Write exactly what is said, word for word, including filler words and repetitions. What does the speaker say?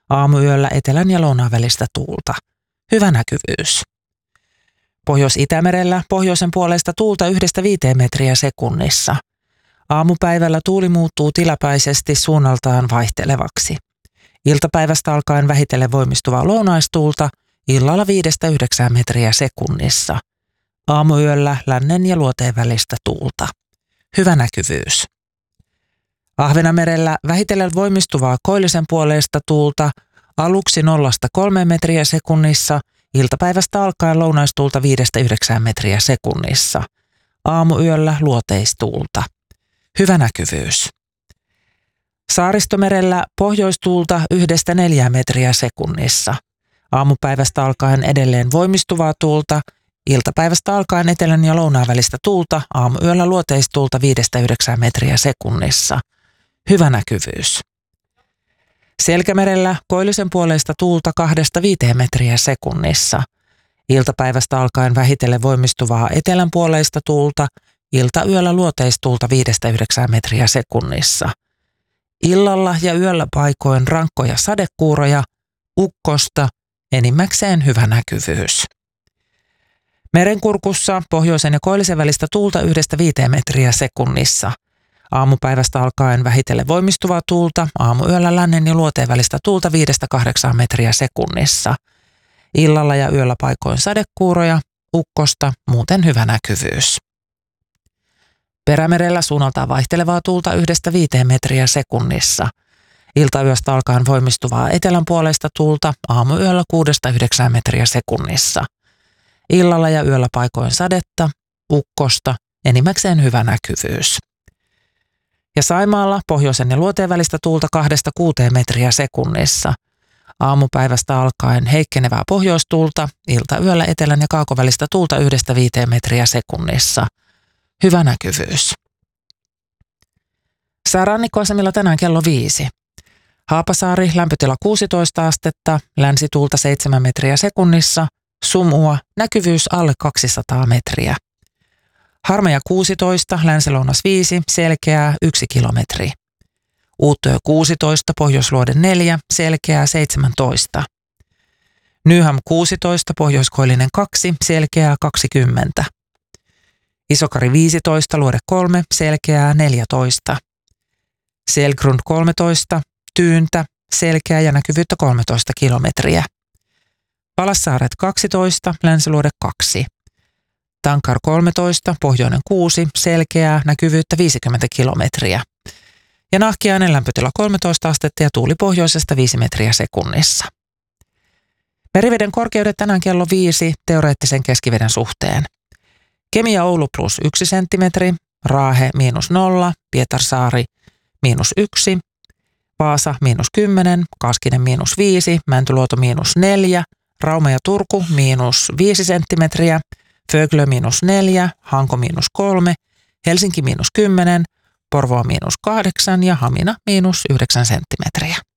Aamuyöllä etelän ja lounaan välistä tuulta. Hyvä näkyvyys. Pohjois-Itämerellä pohjoisen puolesta tuulta yhdestä viiteen metriä sekunnissa. Aamupäivällä tuuli muuttuu tilapäisesti suunnaltaan vaihtelevaksi. Iltapäivästä alkaen vähitellen voimistuvaa lounaistuulta, illalla viidestä yhdeksään metriä sekunnissa. Aamuyöllä lännen ja luoteen välistä tuulta. Hyvä näkyvyys. Ahvenanmerellä vähitellen voimistuvaa koillisen puoleista tuulta, aluksi nollasta kolmeen metriä sekunnissa, iltapäivästä alkaen lounaistuulta viidestä yhdeksään metriä sekunnissa. Aamuyöllä luoteistuulta. Hyvä näkyvyys. Saaristomerellä pohjoistuulta yhdestä neljään metriä sekunnissa. Aamupäivästä alkaen edelleen voimistuvaa tuulta, iltapäivästä alkaen etelän ja lounaan välistä tuulta, aamuyöllä luoteistuulta viidestä yhdeksään metriä sekunnissa. Hyvä näkyvyys. Selkämerellä koillisen puoleista tuulta kahdesta viiteen metriä sekunnissa. Iltapäivästä alkaen vähitellen voimistuvaa etelän puoleista tuulta, iltayöllä luoteistuulta viidestä yhdeksään metriä sekunnissa. Illalla ja yöllä paikoin rankkoja sadekuuroja, ukkosta, enimmäkseen hyvä näkyvyys. Merenkurkussa pohjoisen ja koillisen välistä tuulta yhdestä viiteen metriä sekunnissa. Aamupäivästä alkaen vähitellen voimistuvaa tuulta, aamuyöllä lännen ja luoteen välistä tuulta viidestä kahdeksaan metriä sekunnissa. Illalla ja yöllä paikoin sadekuuroja, ukkosta, muuten hyvä näkyvyys. Perämerellä suunnaltaan vaihtelevaa tuulta yhdestä viiteen metriä sekunnissa. Iltayöstä alkaen voimistuvaa etelän puoleista tuulta, aamuyöllä kuudesta yhdeksään metriä sekunnissa. Illalla ja yöllä paikoin sadetta, ukkosta, enimmäkseen hyvä näkyvyys. Ja Saimaalla pohjoisen ja luoteen välistä tuulta kahdesta kuuteen metriä sekunnissa. Aamupäivästä alkaen heikkenevää pohjoistuulta, iltayöllä etelän ja kaukovälistä tuulta yhdestä viiteen metriä sekunnissa. Hyvä näkyvyys. Säärannikkoasemilla tänään kello viisi. Haapasaari, lämpötila kuusitoista astetta, länsituulta seitsemän metriä sekunnissa, sumua, näkyvyys alle kaksisataa metriä. Harmaja kuusitoista, länsilounas viisi, selkeää yksi kilometri. Uuttöö kuusitoista, Pohjoisluode neljä, selkeää seitsemäntoista. Nyham kuusitoista, Pohjoiskoillinen kaksi, selkeää kaksikymmentä. Isokari viisitoista, Luode kolme, selkeää neljätoista. Selgrund kolmetoista, Tyyntä, selkeää ja näkyvyyttä kolmetoista kilometriä. Palassaaret kaksitoista, Länsiluode kaksi. Tankar kolmetoista, Pohjoinen kuusi, selkeää, näkyvyyttä viisikymmentä kilometriä. Ja Nahkiainen lämpötila kolmetoista astetta ja tuuli pohjoisesta viisi metriä sekunnissa. Meriveden korkeudet tänään kello viisi teoreettisen keskiveden suhteen. Kemi ja Oulu plus yksi senttimetri, Raahe miinus nolla, Pietarsaari miinus yksi, Vaasa miinus kymmenen, Kaskinen miinus viisi, Mäntyluoto miinus neljä, Rauma ja Turku miinus viisi senttimetriä, Föglö miinus neljä, Hanko miinus kolme, Helsinki miinus kymmenen, Porvoo miinus kahdeksan ja Hamina miinus yhdeksän senttimetriä.